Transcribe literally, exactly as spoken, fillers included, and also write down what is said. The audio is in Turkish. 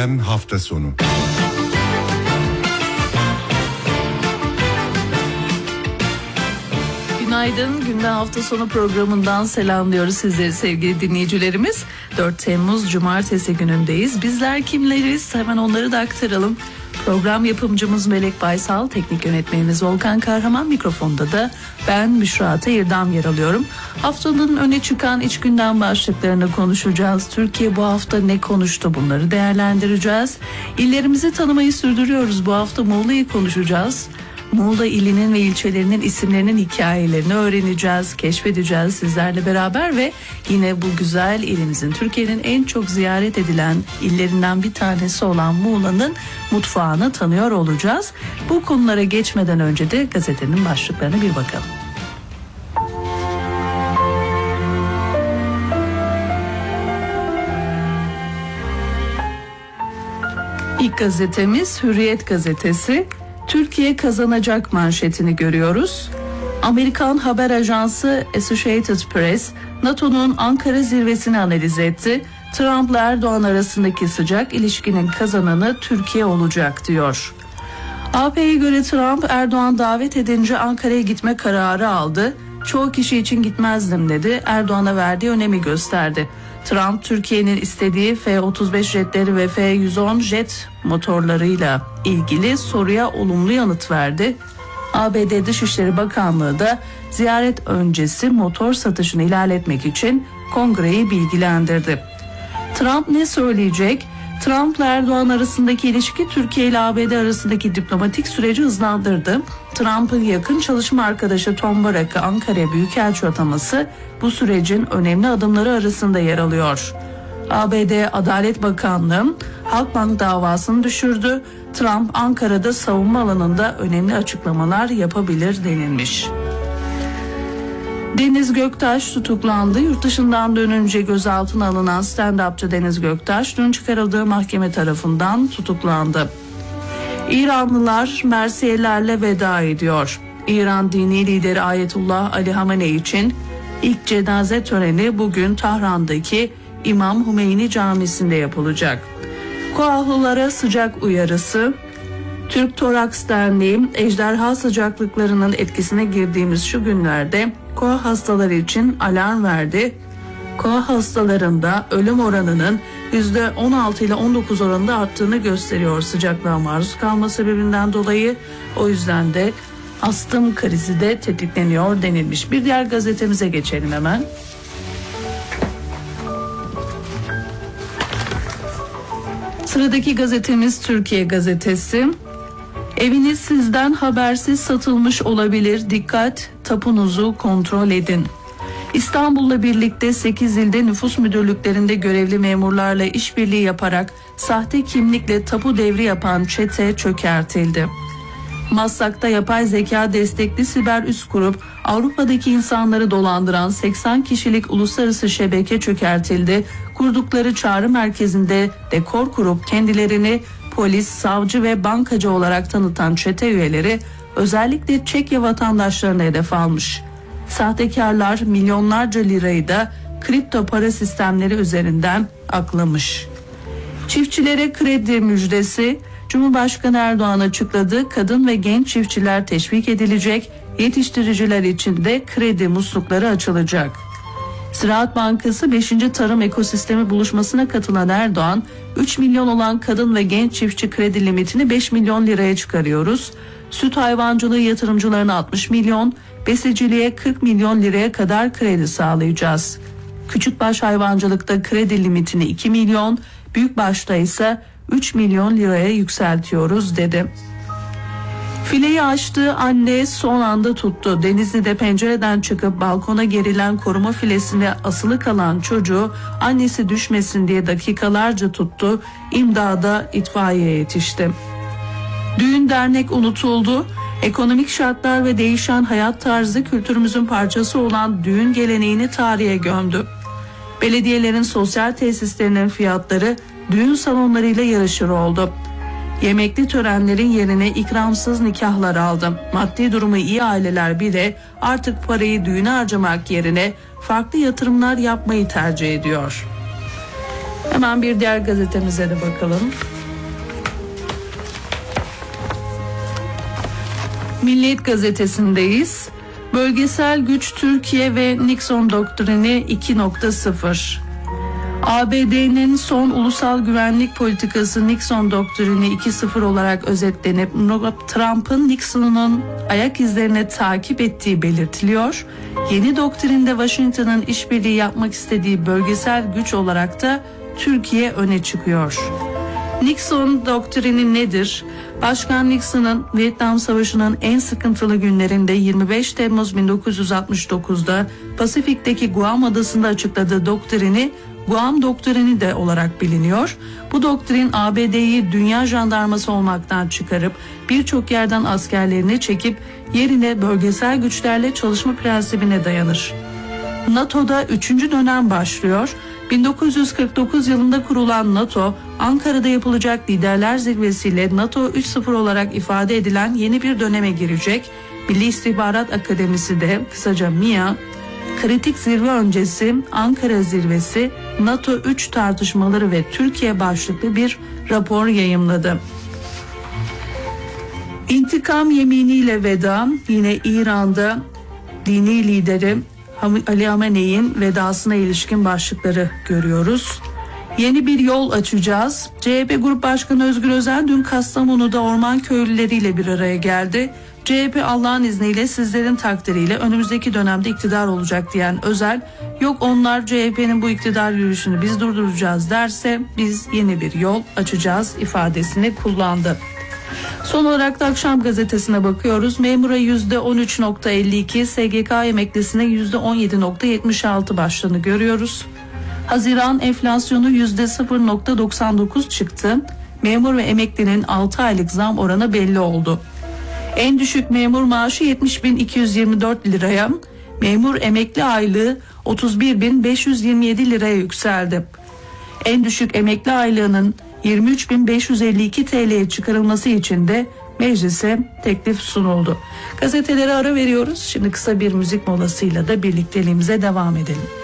Gündem hafta sonu. Günaydın. Gündem hafta sonu programından selamlıyoruz sizleri sevgili dinleyicilerimiz. dört Temmuz Cumartesi günündeyiz. Bizler kimleriz? Hemen onları da aktaralım. Program yapımcımız Melek Baysal, teknik yönetmenimiz Volkan Kahraman, mikrofonda da ben Büşra Teyirdam yer alıyorum. Haftanın öne çıkan iç gündem başlıklarını konuşacağız. Türkiye bu hafta ne konuştu, bunları değerlendireceğiz. İllerimizi tanımayı sürdürüyoruz. Bu hafta Muğla'yı konuşacağız. Muğla ilinin ve ilçelerinin isimlerinin hikayelerini öğreneceğiz, keşfedeceğiz sizlerle beraber ve yine bu güzel ilimizin, Türkiye'nin en çok ziyaret edilen illerinden bir tanesi olan Muğla'nın mutfağını tanıyor olacağız. Bu konulara geçmeden önce de gazetenin başlıklarına bir bakalım. İlk gazetemiz Hürriyet gazetesi. Türkiye kazanacak manşetini görüyoruz. Amerikan haber ajansı Associated Press, NATO'nun Ankara zirvesini analiz etti. Trump'la Erdoğan arasındaki sıcak ilişkinin kazananı Türkiye olacak diyor. A P'ye göre Trump, Erdoğan davet edince Ankara'ya gitme kararı aldı. Çoğu kişi için gitmezdim dedi. Erdoğan'a verdiği önemi gösterdi. Trump, Türkiye'nin istediği F otuz beş jetleri ve F yüz on jet motorlarıyla ilgili soruya olumlu yanıt verdi. A B D Dışişleri Bakanlığı da ziyaret öncesi motor satışını ilerletmek için Kongre'yi bilgilendirdi. Trump ne söyleyecek? Trump'la Erdoğan arasındaki ilişki Türkiye ile A B D arasındaki diplomatik süreci hızlandırdı. Trump'ın yakın çalışma arkadaşı Tom Barrack'ı Ankara'ya büyükelçi ataması bu sürecin önemli adımları arasında yer alıyor. A B D Adalet Bakanlığı Halkbank davasını düşürdü. Trump Ankara'da savunma alanında önemli açıklamalar yapabilir denilmiş. Deniz Göktaş tutuklandı. Yurt dışından dönünce gözaltına alınan stand-upçı Deniz Göktaş dün çıkarıldığı mahkeme tarafından tutuklandı. İranlılar Mersiyelerle veda ediyor. İran dini lideri Ayetullah Ali Hamenei için ilk cenaze töreni bugün Tahran'daki İmam Hümeyni Camisi'nde yapılacak. Koahlılara sıcak uyarısı. Türk Toraks Derneği, ejderha sıcaklıklarının etkisine girdiğimiz şu günlerde koa hastaları için alarm verdi. Koa hastalarında ölüm oranının yüzde on altı ile on dokuz oranında arttığını gösteriyor sıcaklığa maruz kalma sebebinden dolayı. O yüzden de astım krizi de tetikleniyor denilmiş. Bir diğer gazetemize geçelim hemen. Sıradaki gazetemiz Türkiye Gazetesi. Eviniz sizden habersiz satılmış olabilir. Dikkat, tapunuzu kontrol edin. İstanbul'la birlikte sekiz ilde nüfus müdürlüklerinde görevli memurlarla işbirliği yaparak sahte kimlikle tapu devri yapan çete çökertildi. Maslak'ta yapay zeka destekli siber üs kurup Avrupa'daki insanları dolandıran seksen kişilik uluslararası şebeke çökertildi. Kurdukları çağrı merkezinde dekor kurup kendilerini polis, savcı ve bankacı olarak tanıtan çete üyeleri özellikle Çekya vatandaşlarına hedef almış. Sahtekarlar milyonlarca lirayı da kripto para sistemleri üzerinden aklamış. Çiftçilere kredi müjdesi. Cumhurbaşkanı Erdoğan açıkladı. Kadın ve genç çiftçiler teşvik edilecek. Yetiştiriciler için de kredi muslukları açılacak. Ziraat Bankası beşinci Tarım Ekosistemi buluşmasına katılan Erdoğan, üç milyon olan kadın ve genç çiftçi kredi limitini beş milyon liraya çıkarıyoruz. Süt hayvancılığı yatırımcılarına altmış milyon, besiciliğe kırk milyon liraya kadar kredi sağlayacağız. Küçükbaş hayvancılıkta kredi limitini iki milyon, büyükbaşta ise üç milyon liraya yükseltiyoruz dedi. Fileyi açtığı anne son anda tuttu. Denizli'de pencereden çıkıp balkona gerilen koruma filesine asılı kalan çocuğu annesi düşmesin diye dakikalarca tuttu. İmdada itfaiye yetişti. Düğün dernek unutuldu. Ekonomik şartlar ve değişen hayat tarzı kültürümüzün parçası olan düğün geleneğini tarihe gömdü. Belediyelerin sosyal tesislerinin fiyatları düğün salonlarıyla yarışır oldu. Yemekli törenlerin yerine ikramsız nikahlar aldı. Maddi durumu iyi aileler bile artık parayı düğüne harcamak yerine farklı yatırımlar yapmayı tercih ediyor. Hemen bir diğer gazetemize de bakalım. Milliyet gazetesindeyiz. Bölgesel güç Türkiye ve Nixon doktrini iki nokta sıfır. A B D'nin son ulusal güvenlik politikası Nixon doktrini iki nokta sıfır olarak özetlenip Trump'ın Nixon'un ayak izlerini takip ettiği belirtiliyor. Yeni doktrinde Washington'ın işbirliği yapmak istediği bölgesel güç olarak da Türkiye öne çıkıyor. Nixon doktrini nedir? Başkan Nixon'ın Vietnam Savaşı'nın en sıkıntılı günlerinde yirmi beş Temmuz bin dokuz yüz altmış dokuz'da Pasifik'teki Guam adasında açıkladığı doktrini Guam doktrini de olarak biliniyor. Bu doktrin A B D'yi dünya jandarması olmaktan çıkarıp birçok yerden askerlerini çekip yerine bölgesel güçlerle çalışma prensibine dayanır. NATO'da üçüncü dönem başlıyor. bin dokuz yüz kırk dokuz yılında kurulan NATO, Ankara'da yapılacak liderler zirvesiyle NATO üç nokta sıfır olarak ifade edilen yeni bir döneme girecek. Milli İstihbarat Akademisi de kısaca M İ A, kritik zirve öncesi Ankara zirvesi, NATO üç tartışmaları ve Türkiye başlıklı bir rapor yayımladı. İntikam yeminiyle veda, yine İran'da dini lideri Ali Hamenei'nin vedasına ilişkin başlıkları görüyoruz. Yeni bir yol açacağız. C H P Grup Başkanı Özgür Özel dün Kastamonu'da orman köylüleriyle bir araya geldi. C H P Allah'ın izniyle sizlerin takdiriyle önümüzdeki dönemde iktidar olacak diyen Özel, yok onlar C H P'nin bu iktidar yürüyüşünü biz durduracağız derse biz yeni bir yol açacağız ifadesini kullandı. Son olarak da Akşam Gazetesi'ne bakıyoruz. Memura yüzde on üç nokta elli iki, S G K emeklisine yüzde on yedi nokta yetmiş altı başlığını görüyoruz. Haziran enflasyonu yüzde sıfır nokta doksan dokuz çıktı. Memur ve emeklinin altı aylık zam oranı belli oldu. En düşük memur maaşı yetmiş bin iki yüz yirmi dört liraya, memur emekli aylığı otuz bir bin beş yüz yirmi yedi liraya yükseldi. En düşük emekli aylığının yirmi üç bin beş yüz elli iki T L'ye çıkarılması için de meclise teklif sunuldu. Gazetelere ara veriyoruz. Şimdi kısa bir müzik molasıyla da birlikteliğimize devam edelim.